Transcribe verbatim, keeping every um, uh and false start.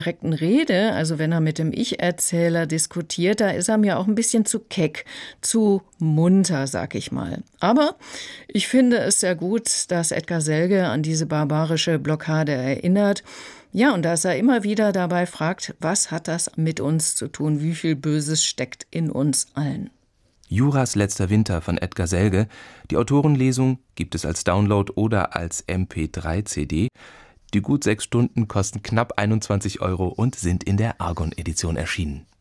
direkten Rede, also wenn er mit dem Ich-Erzähler diskutiert, da ist er mir auch ein bisschen zu keck, zu munter, sag ich mal. Aber ich finde es sehr gut, dass Edgar Selge an diese barbarische Blockade erinnert. Ja, und dass er immer wieder dabei fragt, was hat das mit uns zu tun? Wie viel Böses steckt in uns allen? Juras letzter Winter von Edgar Selge. Die Autorenlesung gibt es als Download oder als M P drei C D. Die gut sechs Stunden kosten knapp einundzwanzig Euro und sind in der Argon-Edition erschienen.